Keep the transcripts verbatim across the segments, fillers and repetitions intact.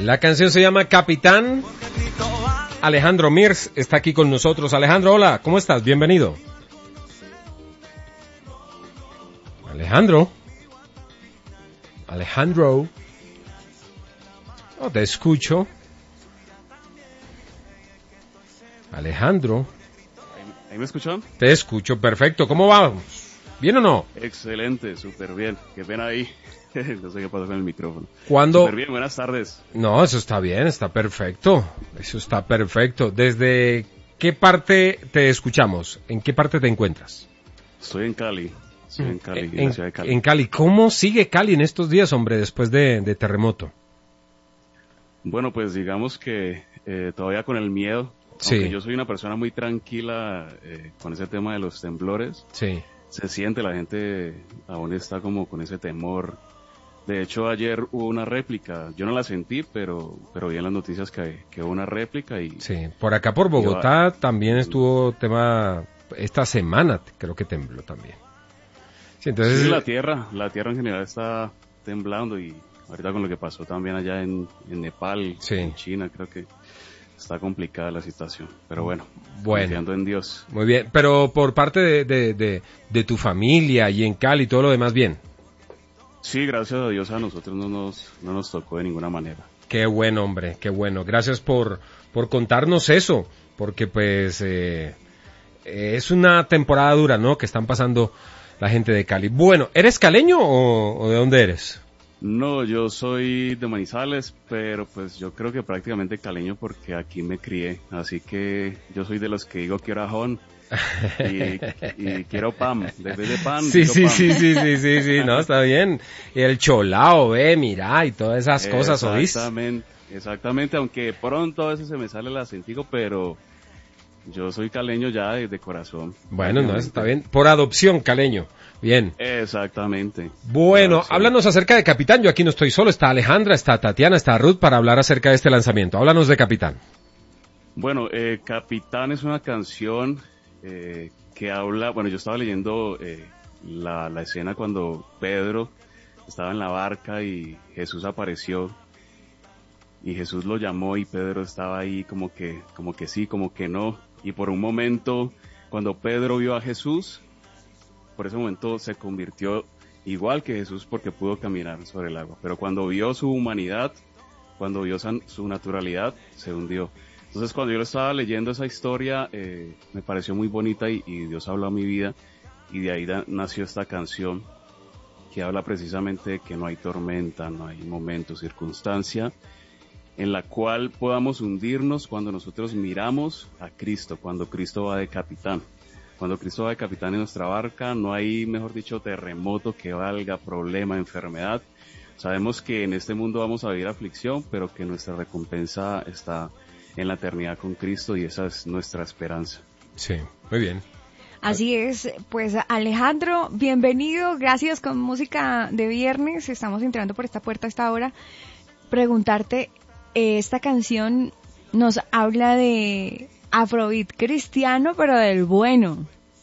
La canción se llama Capitán. Alejandro Mirs está aquí con nosotros. Alejandro, hola, ¿cómo estás? Bienvenido. Alejandro. Alejandro. Oh, te escucho. Alejandro. ¿Ahí me escuchan? Te escucho, perfecto. ¿Cómo vamos? ¿Bien o no? Excelente, súper bien. Qué pena ahí. No sé qué pasó con el micrófono. ¿Cuándo? Súper bien, buenas tardes. No, eso está bien, está perfecto. Eso está perfecto. ¿Desde qué parte te escuchamos? ¿En qué parte te encuentras? Estoy en Cali. Estoy en Cali, en, en la ciudad de Cali. En Cali. ¿Cómo sigue Cali en estos días, hombre, después de, de terremoto? Bueno, pues digamos que eh, todavía con el miedo. Sí. Aunque yo soy una persona muy tranquila eh, con ese tema de los temblores. Sí. Se siente, la gente aún está como con ese temor. De hecho, ayer hubo una réplica. Yo no la sentí, pero pero vi en las noticias que, que hubo una réplica y... Sí, por acá por Bogotá iba... también estuvo tema... Esta semana creo que tembló también. Sí, entonces... sí, la tierra, la tierra en general está temblando y ahorita con lo que pasó también allá en, en Nepal, sí. En China, creo que está complicada la situación. Pero bueno, bueno, confiando en Dios. Muy bien, pero por parte de, de, de, de tu familia y en Cali, todo lo demás bien. Sí, gracias a Dios a nosotros no nos, no nos tocó de ninguna manera. Qué bueno, hombre, qué bueno. Gracias por, por contarnos eso, porque pues eh, es una temporada dura, ¿no?, que están pasando la gente de Cali. Bueno, ¿eres caleño o, o de dónde eres? No, yo soy de Manizales, pero pues yo creo que prácticamente caleño porque aquí me crié. Así que yo soy de los que digo quiero ajón. Y, y quiero pan, desde de pan. Sí, sí, pan. sí, sí, sí, sí, sí, no, está bien. Y el cholao, ve, mira, y todas esas cosas, ¿oís? Exactamente, exactamente, aunque pronto a veces se me sale el acentico, pero yo soy caleño ya de, de corazón. Bueno, no, eso está bien. Por adopción, caleño. Bien. Exactamente. Bueno, háblanos acerca de Capitán. Yo aquí no estoy solo, está Alejandra, está Tatiana, está Ruth para hablar acerca de este lanzamiento. Háblanos de Capitán. Bueno, eh, Capitán es una canción eh, que habla, bueno, yo estaba leyendo eh, la, la escena cuando Pedro estaba en la barca y Jesús apareció y Jesús lo llamó y Pedro estaba ahí como que, como que sí, como que no. Y por un momento, cuando Pedro vio a Jesús, por ese momento se convirtió igual que Jesús porque pudo caminar sobre el agua. Pero cuando vio su humanidad, cuando vio su naturalidad, se hundió. Entonces cuando yo estaba leyendo esa historia, eh, me pareció muy bonita y, y Dios habló a mi vida y de ahí da, nació esta canción que habla precisamente de que no hay tormenta, no hay momento, circunstancia en la cual podamos hundirnos cuando nosotros miramos a Cristo, cuando Cristo va de capitán. Cuando Cristo va de capitán en nuestra barca, no hay, mejor dicho, terremoto que valga, problema, enfermedad. Sabemos que en este mundo vamos a vivir aflicción, pero que nuestra recompensa está en la eternidad con Cristo y esa es nuestra esperanza. Sí, muy bien. Así es, pues Alejandro, bienvenido, gracias con música de viernes, estamos entrando por esta puerta a esta hora. Preguntarte, eh, esta canción nos habla de Afrobeat cristiano, pero del bueno.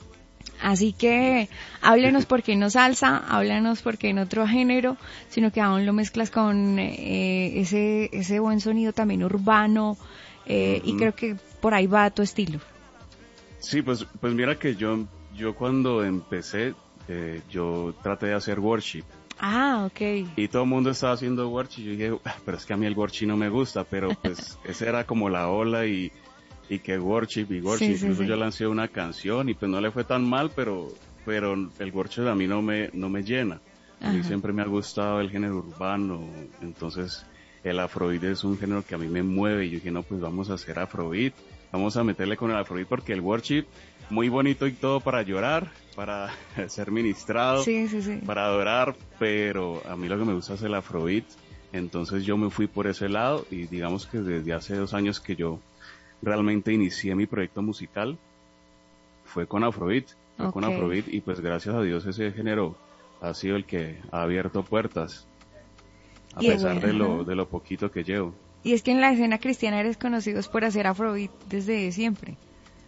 Así que háblenos por qué no salsa, háblanos por qué no otro género, sino que aún lo mezclas con eh, ese ese buen sonido también urbano, eh, uh-huh. Y creo que por ahí va tu estilo. Sí, pues pues mira que yo yo cuando empecé, eh, yo traté de hacer worship. Ah, okay. Y todo el mundo estaba haciendo worship y yo dije, ah, pero es que a mí el worship no me gusta, pero pues esa era como la ola y y que worship y worship, sí, sí, incluso sí. Yo lancé una canción y pues no le fue tan mal, pero pero el worship a mí no me no me llena. A mí siempre me ha gustado el género urbano, entonces el afrobeat es un género que a mí me mueve y yo dije, no, pues vamos a hacer afrobeat, vamos a meterle con el afrobeat porque el worship, muy bonito y todo para llorar, para ser ministrado, sí, sí, sí. para adorar, pero a mí lo que me gusta es el afrobeat, entonces yo me fui por ese lado y digamos que desde hace dos años que yo realmente inicié mi proyecto musical fue con Afrobeat, fue okay. con Afrobeat y pues gracias a Dios ese género ha sido el que ha abierto puertas a y pesar bueno, de lo de lo poquito que llevo. Y es que en la escena cristiana eres conocidos por hacer Afrobeat desde siempre.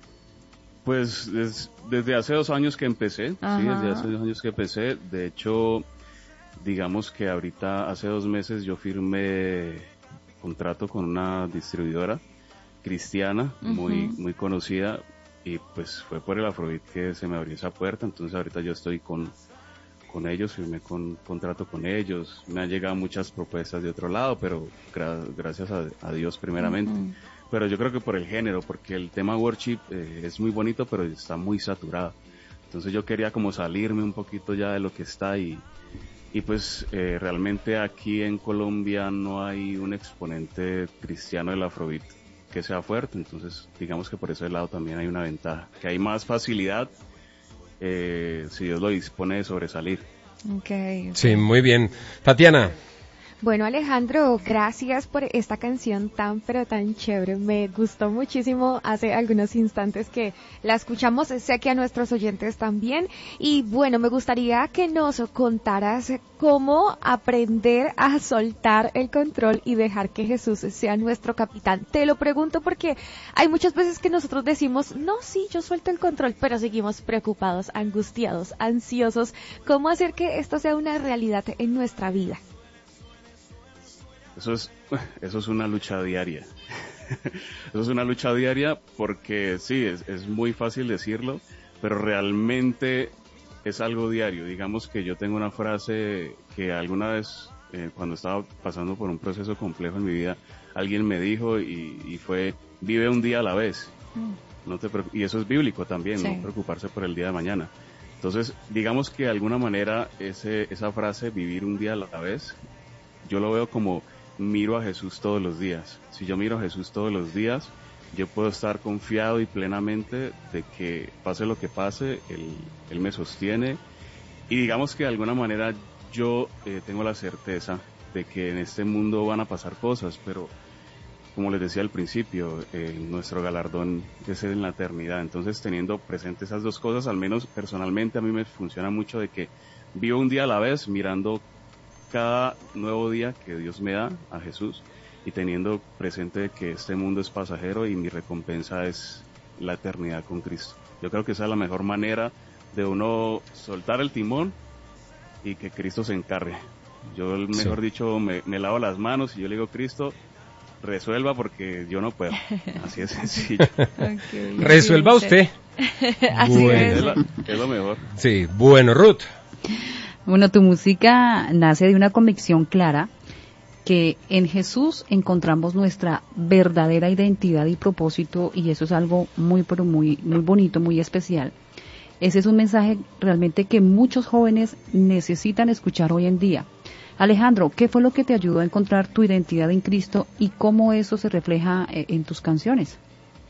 Pues des, desde hace dos años que empecé, ajá. sí, desde hace dos años que empecé, de hecho digamos que ahorita hace dos meses yo firmé contrato con una distribuidora cristiana uh-huh. muy, muy conocida, y pues fue por el Afrobeat que se me abrió esa puerta. Entonces ahorita yo estoy con, con ellos, firmé con contrato con ellos, me han llegado muchas propuestas de otro lado, pero gra- gracias a, a Dios primeramente. Uh-huh. Pero yo creo que por el género, porque el tema worship eh, es muy bonito, pero está muy saturado. Entonces yo quería como salirme un poquito ya de lo que está, y, y pues eh, realmente aquí en Colombia no hay un exponente cristiano del Afrobeat que sea fuerte. Entonces digamos que por ese lado también hay una ventaja, que hay más facilidad eh, si Dios lo dispone de sobresalir. Okay, okay. Sí, muy bien. Tatiana. Bueno, Alejandro, gracias por esta canción tan pero tan chévere. Me gustó muchísimo hace algunos instantes que la escuchamos, sé que a nuestros oyentes también. Y bueno, me gustaría que nos contaras cómo aprender a soltar el control y dejar que Jesús sea nuestro capitán. Te lo pregunto porque hay muchas veces que nosotros decimos, no, sí, yo suelto el control, pero seguimos preocupados, angustiados, ansiosos. ¿Cómo hacer que esto sea una realidad en nuestra vida? Eso es, eso es una lucha diaria. Eso es una lucha diaria porque sí, es, es muy fácil decirlo, pero realmente es algo diario. Digamos que yo tengo una frase que alguna vez, eh, cuando estaba pasando por un proceso complejo en mi vida, alguien me dijo y, y fue, vive un día a la vez. Mm. No te preocup- y eso es bíblico también, sí. No preocuparse por el día de mañana. Entonces, digamos que de alguna manera ese, esa frase, vivir un día a la vez, yo lo veo como miro a Jesús todos los días. Si yo miro a Jesús todos los días, yo puedo estar confiado y plenamente de que pase lo que pase, Él, él me sostiene. Y digamos que de alguna manera yo eh, tengo la certeza de que en este mundo van a pasar cosas, pero como les decía al principio, eh, nuestro galardón es en la eternidad. Entonces, teniendo presente esas dos cosas, al menos personalmente a mí me funciona mucho de que vivo un día a la vez mirando cada nuevo día que Dios me da a Jesús, y teniendo presente que este mundo es pasajero y mi recompensa es la eternidad con Cristo. Yo creo que esa es la mejor manera de uno soltar el timón y que Cristo se encargue. Yo, mejor sí. dicho, me, me lavo las manos y yo le digo, Cristo, resuelva porque yo no puedo. Así es sencillo. Okay, resuelva usted. Así bueno. es. Es, la, es lo mejor. Sí, bueno, Ruth. Bueno, tu música nace de una convicción clara que en Jesús encontramos nuestra verdadera identidad y propósito, y eso es algo muy, pero muy, muy bonito, muy especial. Ese es un mensaje realmente que muchos jóvenes necesitan escuchar hoy en día. Alejandro, ¿qué fue lo que te ayudó a encontrar tu identidad en Cristo y cómo eso se refleja en tus canciones?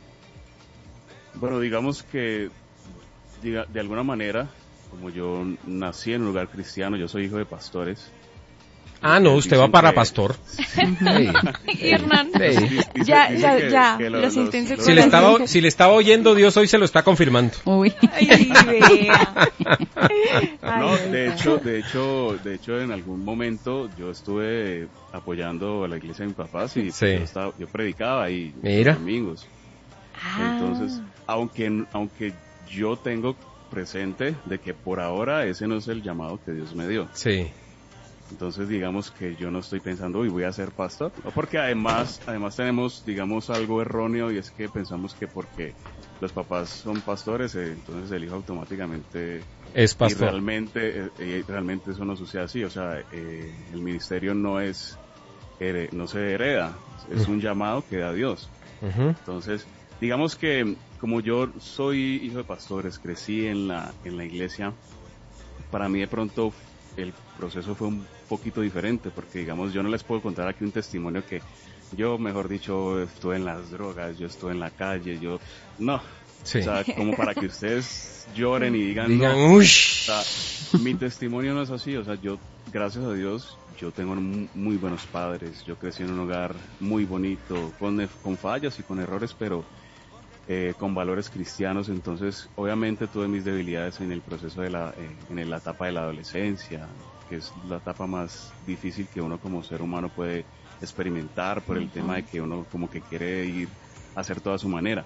Bueno, digamos que diga, de alguna manera, como yo nací en un lugar cristiano, yo soy hijo de pastores. Ah, no, usted va para que... pastor. Hey. Hernán, hey. ya, ya, que, ya. Que lo, los los, los, si, le estaba, si le estaba oyendo Dios, hoy se lo está confirmando. Uy. Ay, vea. No, de hecho, de hecho, de hecho, en algún momento yo estuve apoyando a la iglesia de mis papás y sí. yo, estaba, yo predicaba ahí Mira. los domingos. Ah. Entonces, aunque, aunque yo tengo presente de que por ahora ese no es el llamado que Dios me dio. Sí. Entonces, digamos que yo no estoy pensando, uy, voy a ser pastor. Porque además, además tenemos, digamos, algo erróneo, y es que pensamos que porque los papás son pastores, eh, entonces el hijo automáticamente es pastor. Y realmente, eh, realmente eso no sucede así. O sea, eh, el ministerio no es, eh, no se hereda, es uh-huh. un llamado que da Dios. Uh-huh. Entonces, digamos que como yo soy hijo de pastores, crecí en la, en la iglesia, para mí de pronto el proceso fue un poquito diferente, porque digamos, yo no les puedo contar aquí un testimonio que yo, mejor dicho, estuve en las drogas, yo estuve en la calle, yo, no, sí. O sea, como para que ustedes lloren y digan, digan no, ush. O sea, mi testimonio no es así, o sea, yo, gracias a Dios, yo tengo muy buenos padres, yo crecí en un hogar muy bonito, con, con fallas y con errores, pero eh, con valores cristianos. Entonces, obviamente tuve mis debilidades en el proceso de la, eh, en la etapa de la adolescencia, que es la etapa más difícil que uno como ser humano puede experimentar por el uh-huh. tema de que uno como que quiere ir a hacer todo a su manera.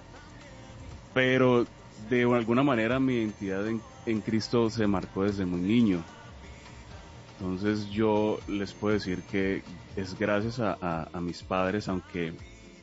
Pero de alguna manera mi identidad en, en Cristo se marcó desde muy niño. Entonces yo les puedo decir que es gracias a, a, a mis padres, aunque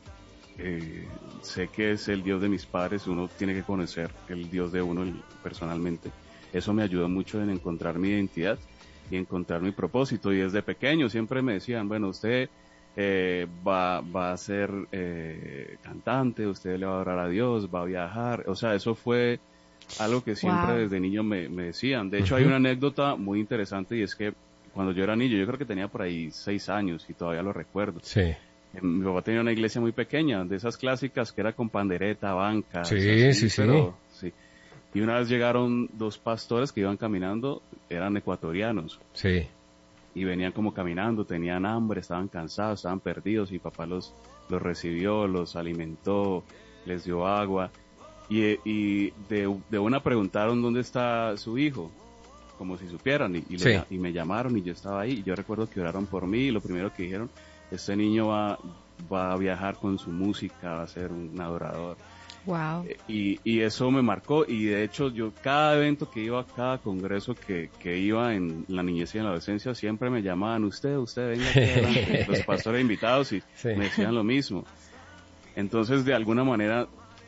eh, sé que es el Dios de mis padres, uno tiene que conocer el Dios de uno personalmente. Eso me ayudó mucho en encontrar mi identidad y encontrar mi propósito. Y desde pequeño siempre me decían, bueno, usted eh, va, va a ser eh, cantante, usted le va a adorar a Dios, va a viajar. O sea, eso fue algo que siempre Wow. desde niño me, me decían. De hecho, Ujú. hay una anécdota muy interesante y es que cuando yo era niño, yo creo que tenía por ahí seis años y todavía lo recuerdo. Sí, Eh, Mi papá tenía una iglesia muy pequeña, de esas clásicas que era con pandereta, bancas. Sí, así, sí, sí. pero, sí. Y una vez llegaron dos pastores que iban caminando, eran ecuatorianos, sí. y venían como caminando, tenían hambre, estaban cansados, estaban perdidos, y papá los, los recibió, los alimentó, les dio agua, y, y de, de una preguntaron dónde está su hijo, como si supieran, y, y, lo Sí. lla- y me llamaron y yo estaba ahí, y yo recuerdo que oraron por mí, y lo primero que dijeron, este niño va, va a viajar con su música, va a ser un adorador. Wow. Y, y eso me marcó, y de hecho yo cada evento que iba, cada congreso que, que iba en la niñez y en la adolescencia, siempre me llamaban, usted, usted, venga aquí adelante, los pastores invitados, y Sí. me decían lo mismo. Entonces, de alguna manera,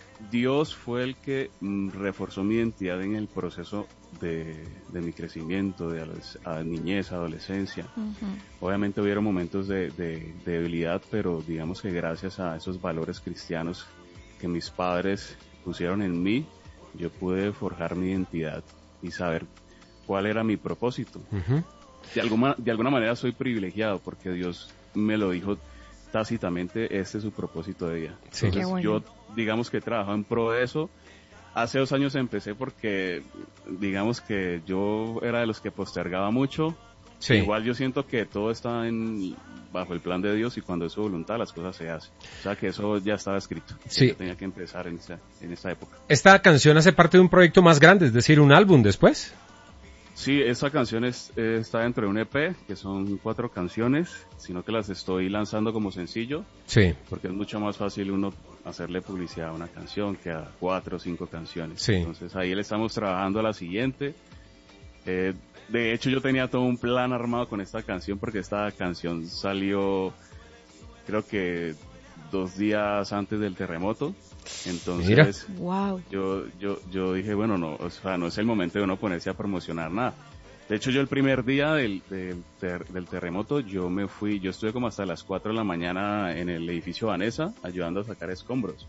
Dios fue el que mm, reforzó mi identidad en el proceso de, de mi crecimiento, de adoles- a niñez, adolescencia. Obviamente hubieron momentos de, de- de debilidad, pero digamos que gracias a esos valores cristianos que mis padres pusieron en mí, yo pude forjar mi identidad y saber cuál era mi propósito. Ujú. De alguna, de alguna manera soy privilegiado porque Dios me lo dijo tácitamente, este es su propósito de vida. Sí. Entonces Qué bueno. yo digamos que he trabajado en pro de eso. Hace dos años empecé porque digamos que yo era de los que postergaba mucho. Sí. Igual yo siento que todo está en, bajo el plan de Dios y cuando es su voluntad las cosas se hacen. O sea que eso ya estaba escrito. Sí. Yo tenía que empezar en esa, en esa época. Esta canción hace parte de un proyecto más grande, es decir, un álbum después. Sí, esta canción es, eh, está dentro de un E P, que son cuatro canciones, sino que las estoy lanzando como sencillo, Sí, porque es mucho más fácil uno hacerle publicidad a una canción que a cuatro o cinco canciones. Sí. Entonces ahí le estamos trabajando a la siguiente. Eh, de hecho yo tenía todo un plan armado con esta canción porque esta canción salió creo que dos días antes del terremoto. Entonces Wow. yo, yo, yo dije, bueno, no, o sea, no es el momento de uno ponerse a promocionar nada. De hecho, yo el primer día del, del, ter- del terremoto, yo me fui, yo estuve como hasta las cuatro de la mañana en el edificio Vanessa, ayudando a sacar escombros.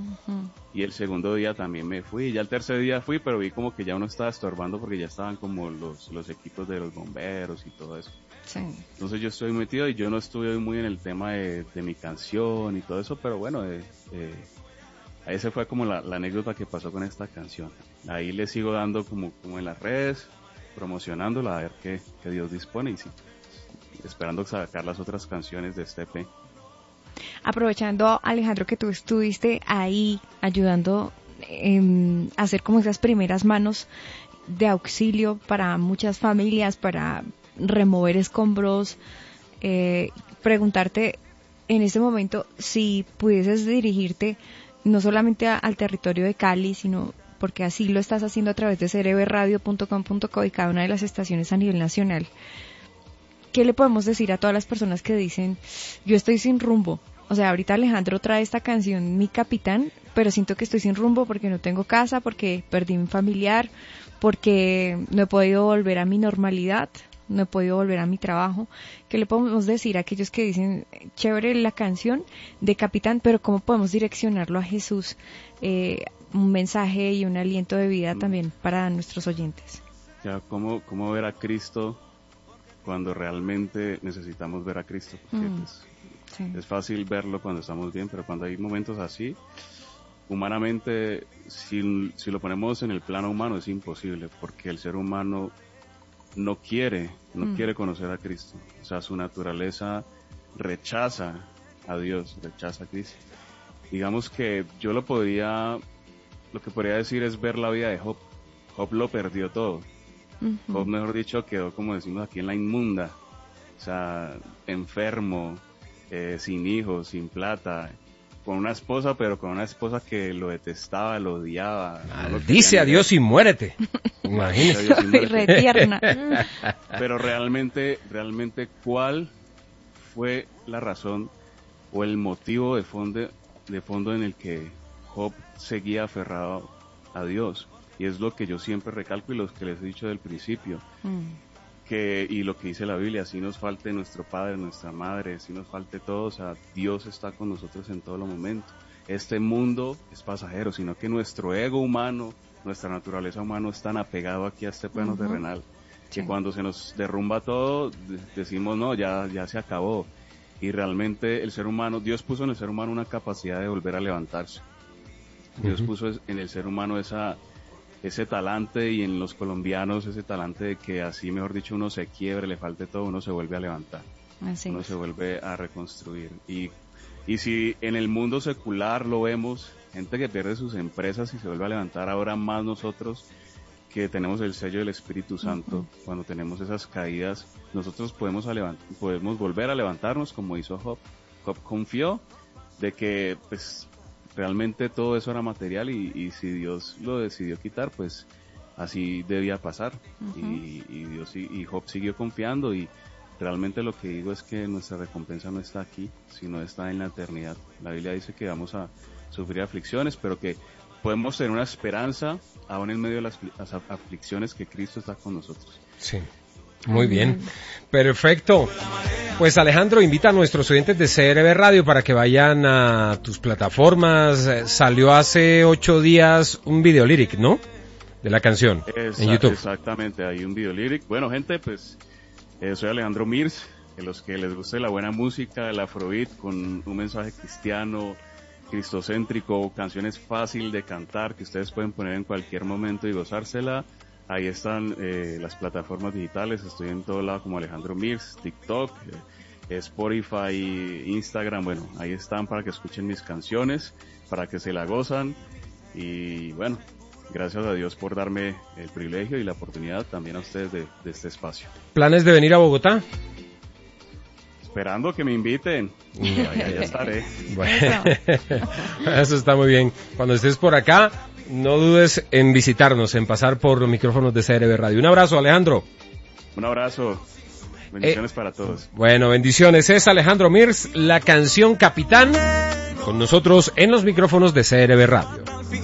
Y el segundo día también me fui, ya el tercer día fui, pero vi como que ya uno estaba estorbando porque ya estaban como los, los equipos de los bomberos y todo eso. Sí. Entonces yo estoy metido y yo no estuve muy en el tema de, de mi canción y todo eso, pero bueno, eh, eh, esa fue como la, la anécdota que pasó con esta canción. Ahí le sigo dando como, como en las redes, promocionándola, a ver qué, qué Dios dispone y sí, esperando sacar las otras canciones de este E P. Aprovechando, Alejandro, que tú estuviste ahí ayudando eh, a hacer como esas primeras manos de auxilio para muchas familias, para remover escombros, eh, preguntarte en este momento si pudieses dirigirte no solamente a, al territorio de Cali, sino porque así lo estás haciendo a través de cereberadio punto com punto co y cada una de las estaciones a nivel nacional. ¿Qué le podemos decir a todas las personas que dicen, yo estoy sin rumbo? O sea, ahorita Alejandro trae esta canción, Mi Capitán, pero siento que estoy sin rumbo porque no tengo casa, porque perdí mi familiar, porque no he podido volver a mi normalidad, no he podido volver a mi trabajo. ¿Qué le podemos decir a aquellos que dicen, chévere la canción de Capitán, pero cómo podemos direccionarlo a Jesús? Eh, un mensaje y un aliento de vida también para nuestros oyentes. Ya, ¿cómo, cómo ver a Cristo cuando realmente necesitamos ver a Cristo? Porque Mm. pues, Sí. es fácil verlo cuando estamos bien, pero cuando hay momentos así, humanamente, si, si lo ponemos en el plano humano, es imposible, porque el ser humano no quiere, no Mm. quiere conocer a Cristo. O sea, su naturaleza rechaza a Dios, rechaza a Cristo. Digamos que yo lo podría, lo que podría decir es ver la vida de Job. Job lo perdió todo. Ujú. Job, mejor dicho, quedó, como decimos aquí, en la inmunda. O sea, enfermo, eh, sin hijos, sin plata. con una esposa, pero con una esposa que lo detestaba, lo odiaba. No Dice a Dios y muérete. Imagínate. Retierna. Pero realmente, realmente, ¿cuál fue la razón o el motivo de fondo, de fondo en el que Job seguía aferrado a Dios? Y es lo que yo siempre recalco y lo que les he dicho del principio. Mm. Que, y lo que dice la Biblia, si nos falte nuestro padre, nuestra madre, si nos falte todo, o sea, Dios está con nosotros en todo momento. Este mundo es pasajero, sino que nuestro ego humano, nuestra naturaleza humana es tan apegado aquí a este plano uh-huh. terrenal, que sí. cuando se nos derrumba todo, decimos, no, ya, ya se acabó. Y realmente el ser humano, Dios puso en el ser humano una capacidad de volver a levantarse. Dios uh-huh. puso en el ser humano esa... ese talante, y en los colombianos ese talante de que así, mejor dicho, uno se quiebre, le falte todo, uno se vuelve a levantar, así uno es. se vuelve a reconstruir. Y, y si en el mundo secular lo vemos, gente que pierde sus empresas y se vuelve a levantar, ahora más nosotros que tenemos el sello del Espíritu Santo, uh-huh. cuando tenemos esas caídas, nosotros podemos, a levant- podemos volver a levantarnos como hizo Job. Job confió de que, pues, realmente todo eso era material, y, y si Dios lo decidió quitar, pues así debía pasar. Uh-huh. y, y Dios y Job siguió confiando, y realmente lo que digo es que nuestra recompensa no está aquí, sino está en la eternidad. La Biblia dice que vamos a sufrir aflicciones, pero que podemos tener una esperanza aún en medio de las, las aflicciones, que Cristo está con nosotros. Sí. Muy bien, perfecto. Pues Alejandro, invita a nuestros oyentes de C R B Radio para que vayan a tus plataformas. Salió hace ocho días un video lyric, ¿no? De la canción Esa, en YouTube. Exactamente, hay un video lyric. Bueno, gente, pues eh, soy Alejandro Mirs, que los que les guste la buena música, el afrobeat con un mensaje cristiano, cristocéntrico, canciones fácil de cantar que ustedes pueden poner en cualquier momento y gozársela. Ahí están eh, las plataformas digitales, estoy en todo lado como Alejandro Mirs, TikTok, eh, Spotify, Instagram, bueno, ahí están para que escuchen mis canciones, para que se la gozan, y bueno, gracias a Dios por darme el privilegio y la oportunidad, también a ustedes de, de este espacio. ¿Planes de venir a Bogotá? Esperando que me inviten, ya, ya, ya estaré. Bueno, eso está muy bien. Cuando estés por acá, no dudes en visitarnos, en pasar por los micrófonos de C R B Radio. Un abrazo, Alejandro. Un abrazo. Bendiciones eh, para todos. Bueno, bendiciones. Es Alejandro Mirs, la canción Capitán, con nosotros en los micrófonos de C R B Radio.